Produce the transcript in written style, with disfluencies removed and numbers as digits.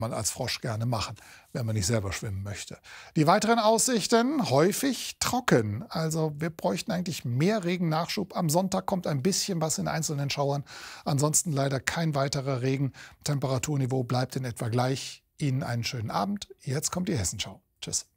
man als Frosch gerne machen, wenn man nicht selber schwimmen möchte. Die weiteren Aussichten, häufig trocken. Also wir bräuchten eigentlich mehr Regennachschub. Am Sonntag kommt ein bisschen was in einzelnen Schauern. Ansonsten leider kein weiterer Regen. Temperaturniveau bleibt in etwa gleich. Ihnen einen schönen Abend. Jetzt kommt die Hessenschau. Tschüss.